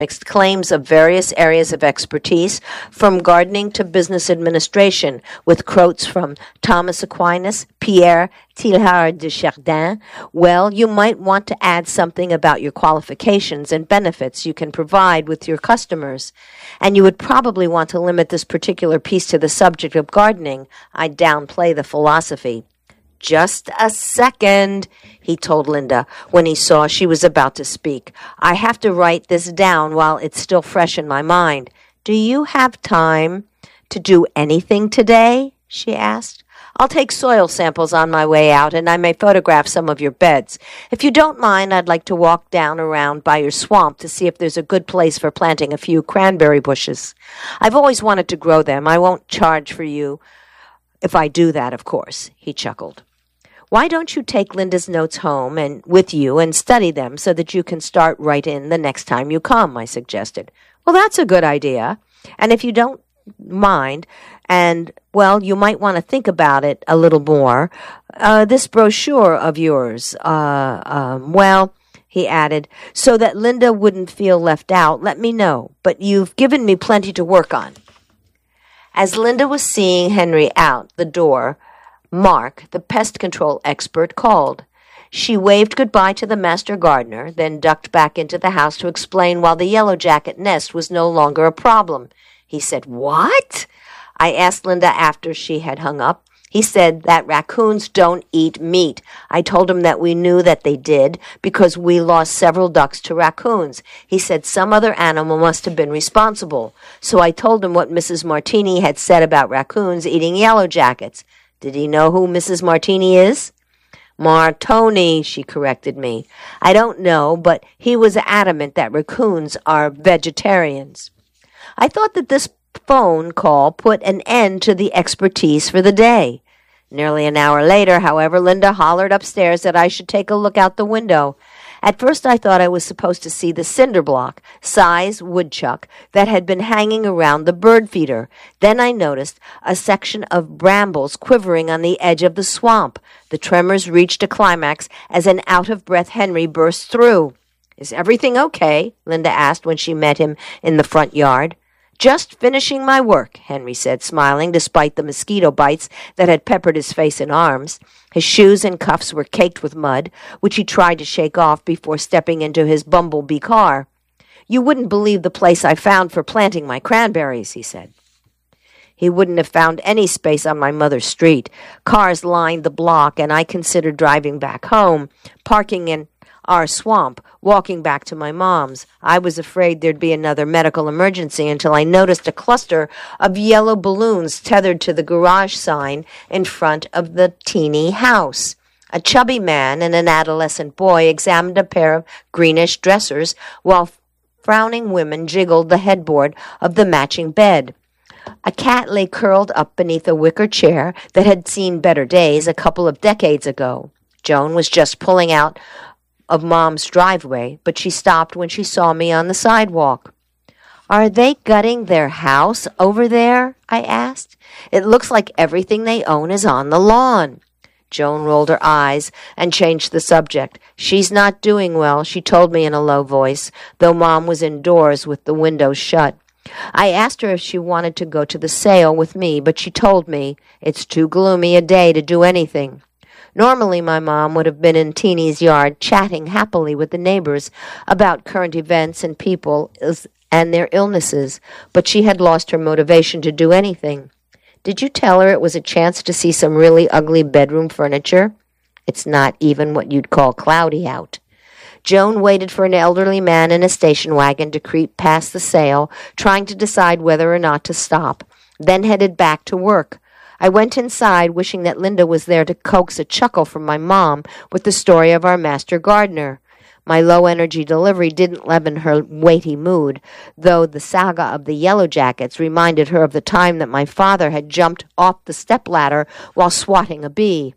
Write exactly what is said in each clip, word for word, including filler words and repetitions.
claims of various areas of expertise, from gardening to business administration, with quotes from Thomas Aquinas, Pierre Teilhard de Chardin. Well, you might want to add something about your qualifications and benefits you can provide with your customers. And you would probably want to limit this particular piece to the subject of gardening. I'd downplay the philosophy. Just a second, he told Linda when he saw she was about to speak. I have to write this down while it's still fresh in my mind. Do you have time to do anything today? She asked. I'll take soil samples on my way out, and I may photograph some of your beds. If you don't mind, I'd like to walk down around by your swamp to see if there's a good place for planting a few cranberry bushes. I've always wanted to grow them. I won't charge for you if I do that, of course, he chuckled. Why don't you take Linda's notes home and with you and study them so that you can start right in the next time you come, I suggested. Well, that's a good idea. And if you don't mind, and, well, you might want to think about it a little more, uh, this brochure of yours, uh, um, well, he added, so that Linda wouldn't feel left out, let me know. But you've given me plenty to work on. As Linda was seeing Henry out the door, Mark, the pest control expert, called. She waved goodbye to the master gardener, then ducked back into the house to explain why the yellow jacket nest was no longer a problem. He said, What? I asked Linda after she had hung up. He said that raccoons don't eat meat. I told him that we knew that they did because we lost several ducks to raccoons. He said some other animal must have been responsible. So I told him what Missus Martini had said about raccoons eating yellow jackets. Did he know who Missus Martini is? Martoni, she corrected me. I don't know, but he was adamant that raccoons are vegetarians. I thought that this phone call put an end to the expertise for the day. Nearly an hour later, however, Linda hollered upstairs that I should take a look out the window. At first I thought I was supposed to see the cinder block, size woodchuck, that had been hanging around the bird feeder. Then I noticed a section of brambles quivering on the edge of the swamp. The tremors reached a climax as an out-of-breath Henry burst through. Is everything okay? Linda asked when she met him in the front yard. Just finishing my work, Henry said, smiling despite the mosquito bites that had peppered his face and arms. His shoes and cuffs were caked with mud, which he tried to shake off before stepping into his bumblebee car. You wouldn't believe the place I found for planting my cranberries, he said. He wouldn't have found any space on my mother's street. Cars lined the block, and I considered driving back home, parking in our swamp, walking back to my mom's. I was afraid there'd be another medical emergency until I noticed a cluster of yellow balloons tethered to the garage sign in front of the teeny house. A chubby man and an adolescent boy examined a pair of greenish dressers while frowning women jiggled the headboard of the matching bed. A cat lay curled up beneath a wicker chair that had seen better days a couple of decades ago. Joan was just pulling out of Mom's driveway, but she stopped when she saw me on the sidewalk. Are they gutting their house over there? I asked. It looks like everything they own is on the lawn. Joan rolled her eyes and changed the subject. She's not doing well, she told me in a low voice, though Mom was indoors with the windows shut. I asked her if she wanted to go to the sale with me, but she told me it's too gloomy a day to do anything. Normally, my mom would have been in Teeny's yard chatting happily with the neighbors about current events and people and their illnesses, but she had lost her motivation to do anything. Did you tell her it was a chance to see some really ugly bedroom furniture? It's not even what you'd call cloudy out. Joan waited for an elderly man in a station wagon to creep past the sale, trying to decide whether or not to stop, then headed back to work. I went inside, wishing that Linda was there to coax a chuckle from my mom with the story of our master gardener. My low-energy delivery didn't leaven her weighty mood, though the saga of the yellow jackets reminded her of the time that my father had jumped off the stepladder while swatting a bee.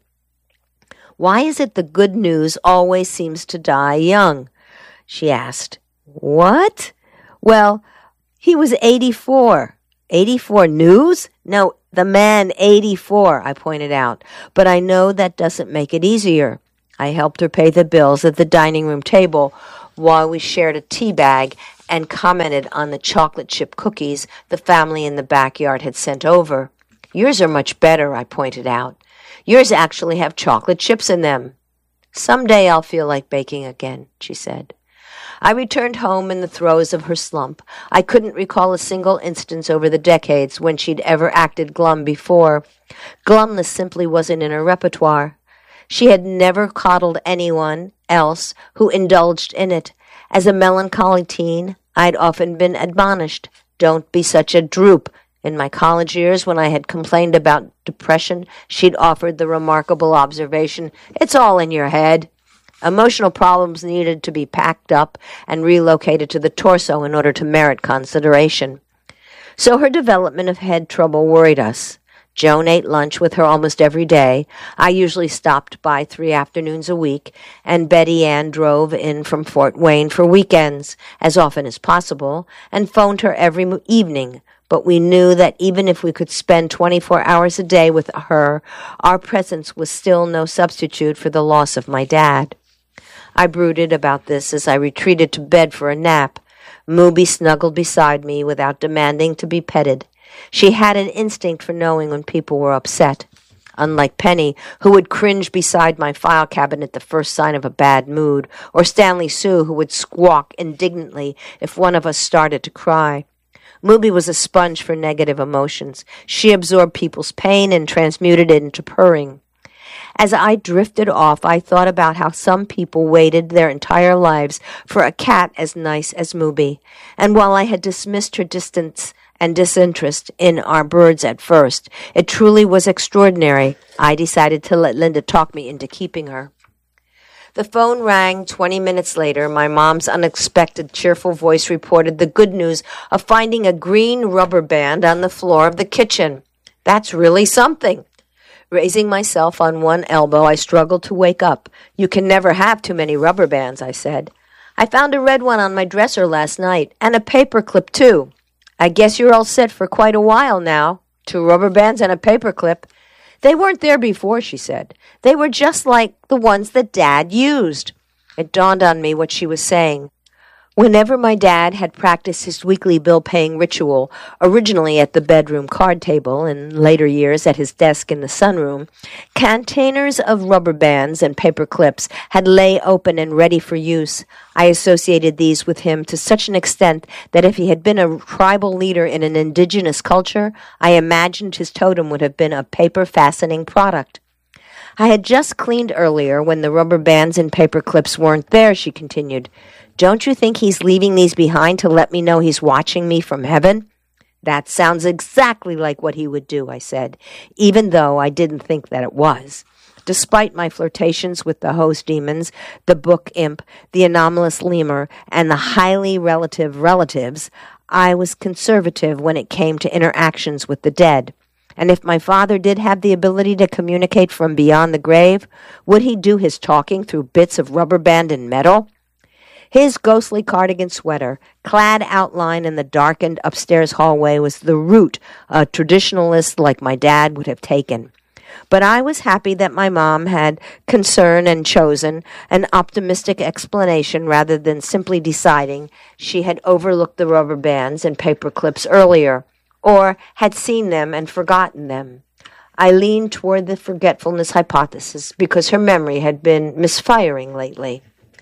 Why is it the good news always seems to die young? She asked. What? Well, he was eighty-four. eighty-four news? No, the man eighty-four, I pointed out. But I know that doesn't make it easier. I helped her pay the bills at the dining room table while we shared a tea bag and commented on the chocolate chip cookies the family in the backyard had sent over. Yours are much better, I pointed out. Yours actually have chocolate chips in them. Someday I'll feel like baking again, she said. I returned home in the throes of her slump. I couldn't recall a single instance over the decades when she'd ever acted glum before. Glumness simply wasn't in her repertoire. She had never coddled anyone else who indulged in it. As a melancholy teen, I'd often been admonished, "Don't be such a droop." In my college years, when I had complained about depression, she'd offered the remarkable observation, "It's all in your head." Emotional problems needed to be packed up and relocated to the torso in order to merit consideration. So her development of head trouble worried us. Joan ate lunch with her almost every day. I usually stopped by three afternoons a week, and Betty Ann drove in from Fort Wayne for weekends, as often as possible, and phoned her every evening. But we knew that even if we could spend twenty-four hours a day with her, our presence was still no substitute for the loss of my dad. I brooded about this as I retreated to bed for a nap. Mooby snuggled beside me without demanding to be petted. She had an instinct for knowing when people were upset. Unlike Penny, who would cringe beside my file cabinet the first sign of a bad mood, or Stanley Sue, who would squawk indignantly if one of us started to cry. Mooby was a sponge for negative emotions. She absorbed people's pain and transmuted it into purring. As I drifted off, I thought about how some people waited their entire lives for a cat as nice as Mooby. And while I had dismissed her distance and disinterest in our birds at first, it truly was extraordinary. I decided to let Linda talk me into keeping her. The phone rang twenty minutes later. My mom's unexpected, cheerful voice reported the good news of finding a green rubber band on the floor of the kitchen. That's really something. Raising myself on one elbow, I struggled to wake up. You can never have too many rubber bands, I said. I found a red one on my dresser last night, and a paper clip, too. I guess you're all set for quite a while now. Two rubber bands and a paper clip. They weren't there before, she said. They were just like the ones that Dad used. It dawned on me what she was saying. Whenever my dad had practiced his weekly bill-paying ritual, originally at the bedroom card table, in later years at his desk in the sunroom, containers of rubber bands and paper clips had lay open and ready for use. I associated these with him to such an extent that if he had been a tribal leader in an indigenous culture, I imagined his totem would have been a paper-fastening product. I had just cleaned earlier when the rubber bands and paper clips weren't there, she continued. Don't you think he's leaving these behind to let me know he's watching me from heaven? That sounds exactly like what he would do, I said, even though I didn't think that it was. Despite my flirtations with the host demons, the book imp, the anomalous lemur, and the highly relative relatives, I was conservative when it came to interactions with the dead. And if my father did have the ability to communicate from beyond the grave, would he do his talking through bits of rubber band and metal? His ghostly cardigan sweater, clad outline in the darkened upstairs hallway, was the route a traditionalist like my dad would have taken. But I was happy that my mom had concern and chosen an optimistic explanation rather than simply deciding she had overlooked the rubber bands and paper clips earlier, or had seen them and forgotten them. I leaned toward the forgetfulness hypothesis because her memory had been misfiring lately.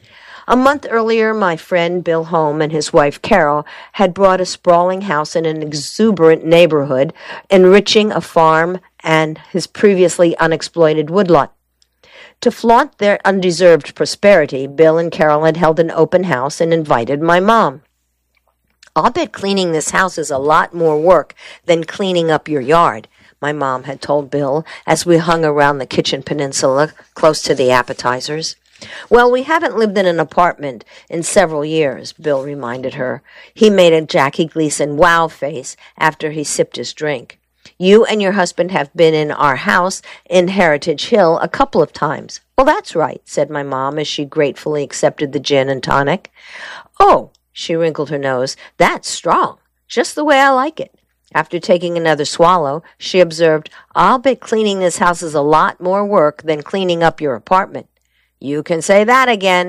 A month earlier, my friend Bill Holm and his wife Carol had bought a sprawling house in an exuberant neighborhood, enriching a farm and his previously unexploited woodlot. To flaunt their undeserved prosperity, Bill and Carol had held an open house and invited my mom. I'll bet cleaning this house is a lot more work than cleaning up your yard, my mom had told Bill as we hung around the kitchen peninsula close to the appetizers. Well, we haven't lived in an apartment in several years, Bill reminded her. He made a Jackie Gleason wow face after he sipped his drink. You and your husband have been in our house in Heritage Hill a couple of times. Well, that's right, said my mom as she gratefully accepted the gin and tonic. Oh, she wrinkled her nose, that's strong, just the way I like it. After taking another swallow, she observed, I'll bet cleaning this house is a lot more work than cleaning up your apartment. You can say that again.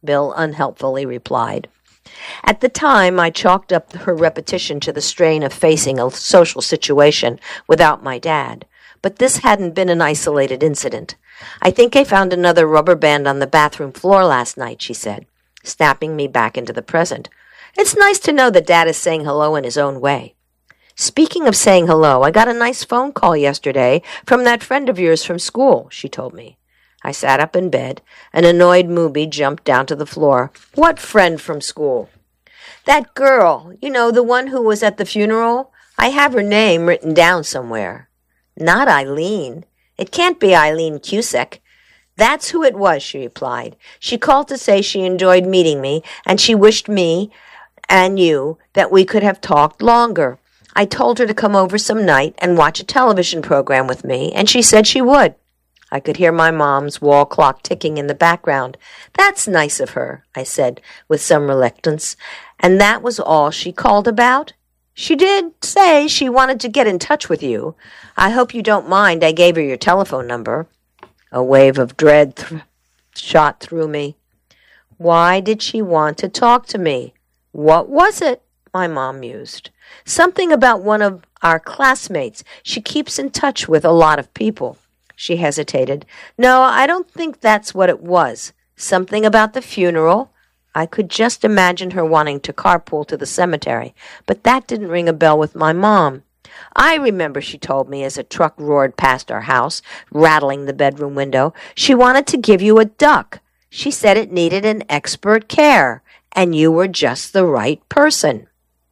Bill unhelpfully replied. At the time, I chalked up her repetition to the strain of facing a social situation without my dad. But this hadn't been an isolated incident. I think I found another rubber band on the bathroom floor last night, she said, snapping me back into the present. It's nice to know that Dad is saying hello in his own way. Speaking of saying hello, I got a nice phone call yesterday from that friend of yours from school, she told me. I sat up in bed. An annoyed Mooby jumped down to the floor. What friend from school? That girl, you know, the one who was at the funeral. I have her name written down somewhere. Not Eileen. It can't be Eileen Cusick. That's who it was, she replied. She called to say she enjoyed meeting me, and she wished me and you that we could have talked longer. I told her to come over some night and watch a television program with me, and she said she would. I could hear my mom's wall clock ticking in the background. That's nice of her, I said with some reluctance. And that was all she called about? She did say she wanted to get in touch with you. I hope you don't mind I gave her your telephone number. A wave of dread th- shot through me. Why did she want to talk to me? What was it? My mom mused. Something about one of our classmates. She keeps in touch with a lot of people. She hesitated. No, I don't think that's what it was. Something about the funeral. I could just imagine her wanting to carpool to the cemetery, but that didn't ring a bell with my mom. I remember, she told me as a truck roared past our house, rattling the bedroom window. She wanted to give you a duck. She said it needed an expert care, and you were just the right person.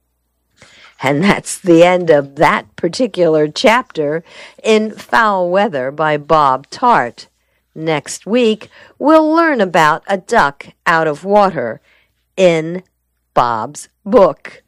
And that's the end of that particular chapter in Foul Weather by Bob Tart. Next week, we'll learn about a duck out of water in Bob's book.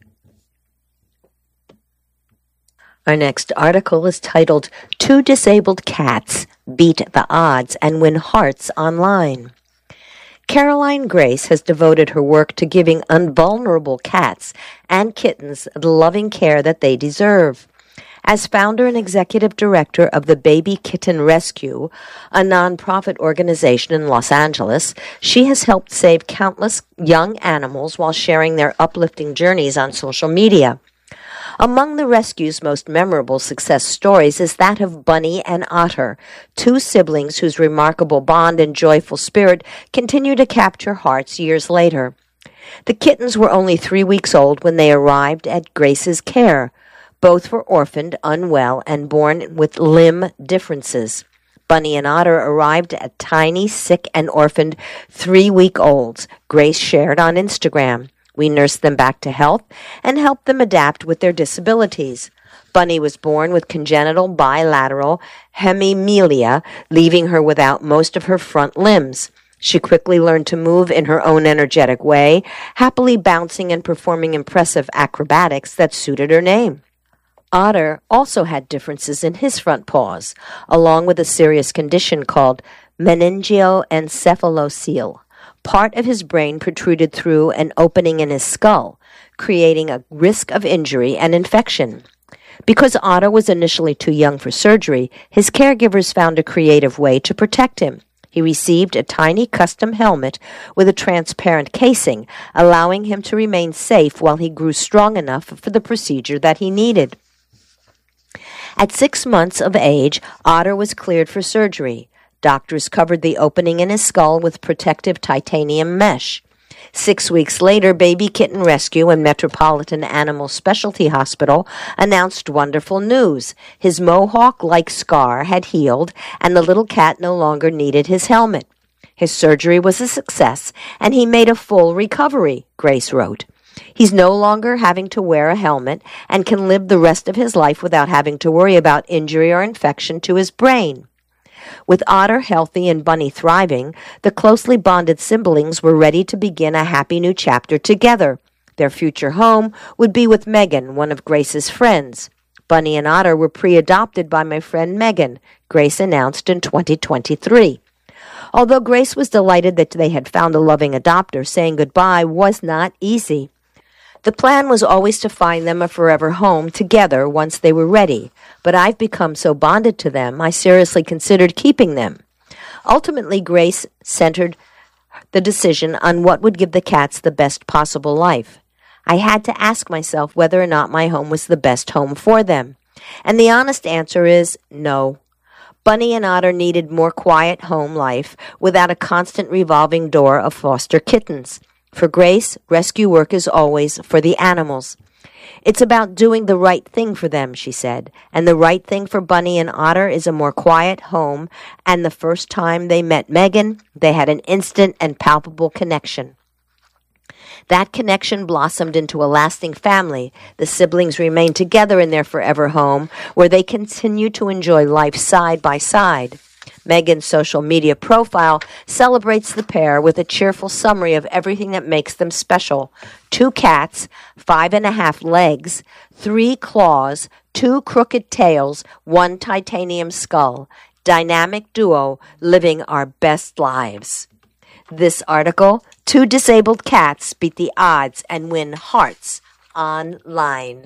Our next article is titled, Two Disabled Cats Beat the Odds and Win Hearts Online. Caroline Grace has devoted her work to giving invulnerable cats and kittens the loving care that they deserve. As founder and executive director of the Baby Kitten Rescue, a nonprofit organization in Los Angeles, she has helped save countless young animals while sharing their uplifting journeys on social media. Among the rescue's most memorable success stories is that of Bunny and Otter, two siblings whose remarkable bond and joyful spirit continue to capture hearts years later. The kittens were only three weeks old when they arrived at Grace's care. Both were orphaned, unwell, and born with limb differences. Bunny and Otter arrived at tiny, sick, and orphaned three-week-olds, Grace shared on Instagram. We nursed them back to health and helped them adapt with their disabilities. Bunny was born with congenital bilateral hemimelia, leaving her without most of her front limbs. She quickly learned to move in her own energetic way, happily bouncing and performing impressive acrobatics that suited her name. Otter also had differences in his front paws, along with a serious condition called meningioencephalocele. Part of his brain protruded through an opening in his skull, creating a risk of injury and infection. Because Otter was initially too young for surgery, his caregivers found a creative way to protect him. He received a tiny custom helmet with a transparent casing, allowing him to remain safe while he grew strong enough for the procedure that he needed. At six months of age, Otter was cleared for surgery. Doctors covered the opening in his skull with protective titanium mesh. Six weeks later, Baby Kitten Rescue and Metropolitan Animal Specialty Hospital announced wonderful news. His mohawk-like scar had healed, and the little cat no longer needed his helmet. His surgery was a success, and he made a full recovery, Grace wrote. He's no longer having to wear a helmet and can live the rest of his life without having to worry about injury or infection to his brain. With Otter healthy and Bunny thriving, the closely bonded siblings were ready to begin a happy new chapter together. Their future home would be with Megan, one of Grace's friends. Bunny and Otter were pre-adopted by my friend Megan, Grace announced in twenty twenty-three. Although Grace was delighted that they had found a loving adopter, saying goodbye was not easy. The plan was always to find them a forever home together once they were ready, but I've become so bonded to them, I seriously considered keeping them. Ultimately, Grace centered the decision on what would give the cats the best possible life. I had to ask myself whether or not my home was the best home for them. And the honest answer is no. Bunny and Otter needed more quiet home life without a constant revolving door of foster kittens. For Grace, rescue work is always for the animals. It's about doing the right thing for them, she said, and the right thing for Bunny and Otter is a more quiet home, and the first time they met Megan, they had an instant and palpable connection. That connection blossomed into a lasting family. The siblings remained together in their forever home, where they continue to enjoy life side by side. Megan's social media profile celebrates the pair with a cheerful summary of everything that makes them special. Two cats, five and a half legs, three claws, two crooked tails, one titanium skull. Dynamic duo living our best lives. This article, Two Disabled Cats Beat the Odds and Win Hearts Online.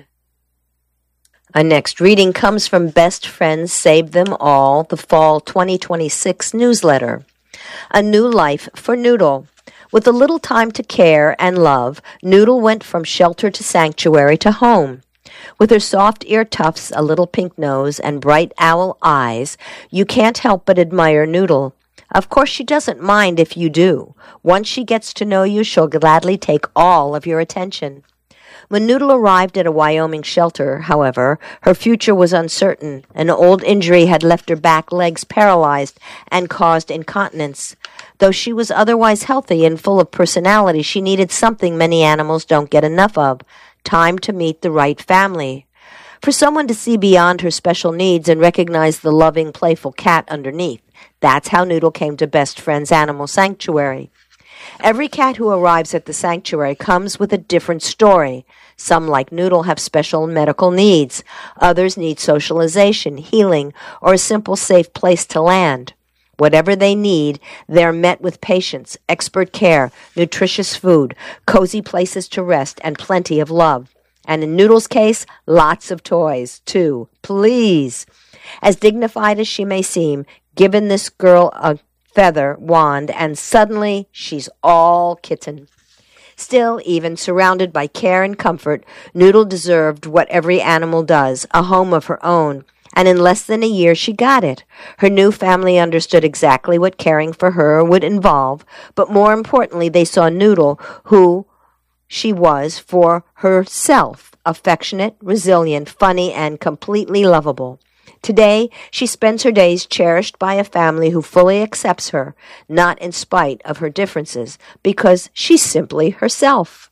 Our next reading comes from Best Friends Save Them All, the Fall twenty twenty-six newsletter. A New Life for Noodle. With a little time to care and love, Noodle went from shelter to sanctuary to home. With her soft ear tufts, a little pink nose, and bright owl eyes, you can't help but admire Noodle. Of course, she doesn't mind if you do. Once she gets to know you, she'll gladly take all of your attention. When Noodle arrived at a Wyoming shelter, however, her future was uncertain. An old injury had left her back legs paralyzed and caused incontinence. Though she was otherwise healthy and full of personality, she needed something many animals don't get enough of: time to meet the right family. For someone to see beyond her special needs and recognize the loving, playful cat underneath. That's how Noodle came to Best Friends Animal Sanctuary. Every cat who arrives at the sanctuary comes with a different story. Some, like Noodle, have special medical needs. Others need socialization, healing, or a simple, safe place to land. Whatever they need, they're met with patience, expert care, nutritious food, cozy places to rest, and plenty of love. And in Noodle's case, lots of toys, too. Please. As dignified as she may seem, given this girl a feather wand, and suddenly she's all kitten. Still, even surrounded by care and comfort, Noodle deserved what every animal does, a home of her own. And in less than a year, she got it. Her new family understood exactly what caring for her would involve, but more importantly, they saw Noodle, who she was for herself, affectionate, resilient, funny, and completely lovable. Today, she spends her days cherished by a family who fully accepts her, not in spite of her differences, because she's simply herself.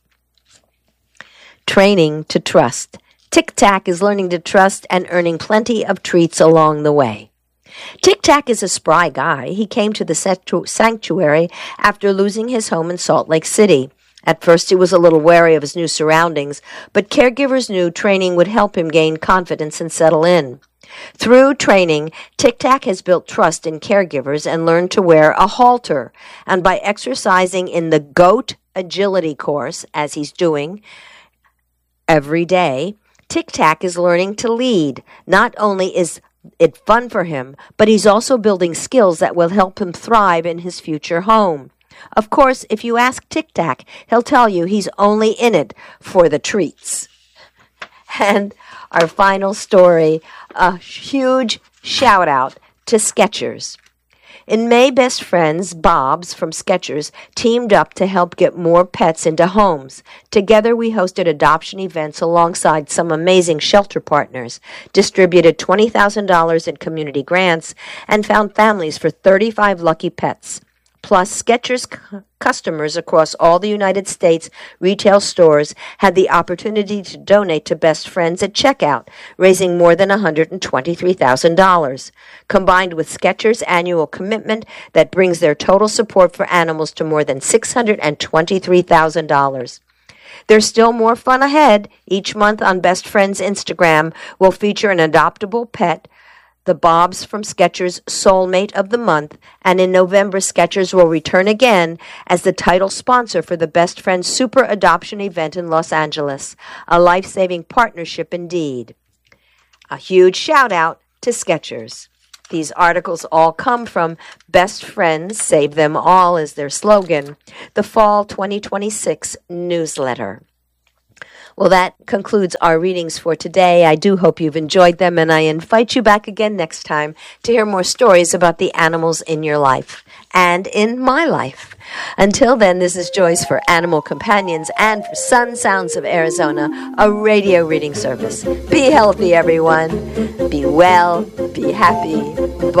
Training to trust. Tic Tac is learning to trust and earning plenty of treats along the way. Tic Tac is a spry guy. He came to the sanctuary after losing his home in Salt Lake City. At first, he was a little wary of his new surroundings, but caregivers knew training would help him gain confidence and settle in. Through training, Tic Tac has built trust in caregivers and learned to wear a halter. And by exercising in the GOAT agility course, as he's doing every day, Tic Tac is learning to lead. Not only is it fun for him, but he's also building skills that will help him thrive in his future home. Of course, if you ask Tic Tac, he'll tell you he's only in it for the treats. And our final story, a huge shout out to Skechers. In May, Best Friends, Bob's from Skechers, teamed up to help get more pets into homes. Together, we hosted adoption events alongside some amazing shelter partners, distributed twenty thousand dollars in community grants, and found families for thirty-five lucky pets. Plus, Skechers c- customers across all the United States retail stores had the opportunity to donate to Best Friends at checkout, raising more than one hundred twenty-three thousand dollars. Combined with Skechers' annual commitment, that brings their total support for animals to more than six hundred twenty-three thousand dollars. There's still more fun ahead. Each month on Best Friends Instagram, we'll feature an adoptable pet, the Bob's from Skechers Soulmate of the Month, and in November, Skechers will return again as the title sponsor for the Best Friends Super Adoption event in Los Angeles, a life-saving partnership indeed. A huge shout-out to Skechers. These articles all come from Best Friends, Save Them All is their slogan, the Fall twenty twenty-six newsletter. Well, that concludes our readings for today. I do hope you've enjoyed them, and I invite you back again next time to hear more stories about the animals in your life and in my life. Until then, this is Joyce for Animal Companions and for Sun Sounds of Arizona, a radio reading service. Be healthy, everyone. Be well. Be happy.